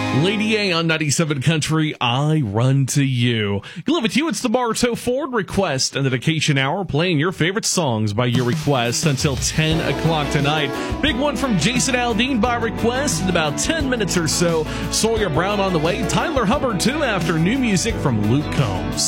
Lady A on 97 Country, I Run to You. Good with you, it's the Bartow Ford Request and Dedication Hour, playing your favorite songs by your request until 10 o'clock tonight. Big one from Jason Aldean by request in about 10 minutes or so. Sawyer Brown on the way, Tyler Hubbard too after new music from Luke Combs.